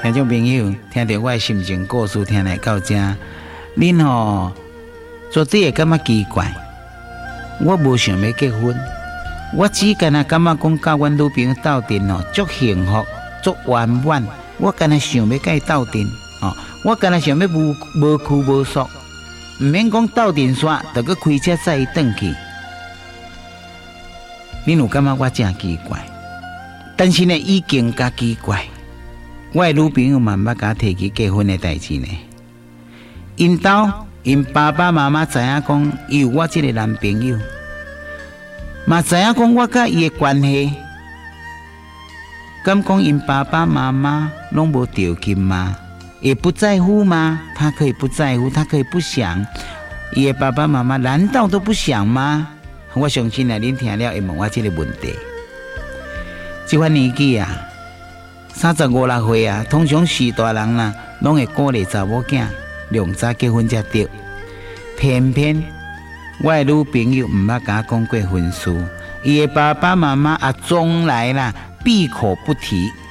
听众朋友，听到我的心情故事听来到这，恁吼绝对会感觉奇怪。我无想要结婚，我只干那感觉讲甲阮女朋友斗阵哦，足幸福，足圆满。我干那想要甲伊斗阵哦，我干那想要无拘无束，毋免讲斗阵煞，着去开车载伊转去。恁有感觉我真奇怪？但是呢，已经较奇怪。我的女朋友嘛，毋捌甲提起结婚的代志呢。因爸爸妈妈知影讲，伊有我这个男朋友，嘛知影讲我甲伊的关系。敢讲因爸爸妈妈拢无条件吗？也不在乎吗？他可以不在乎，他可以不想。伊的爸爸妈妈难道都不想吗？我相信啊，恁听了会问我这个问题。这番年纪啊，35、6岁啊，通常是大人啦，拢会鼓励查某囝量早结婚才对。偏偏我的女朋友毋捌甲我讲过婚事，伊的爸爸妈妈啊，从来啦闭口不提。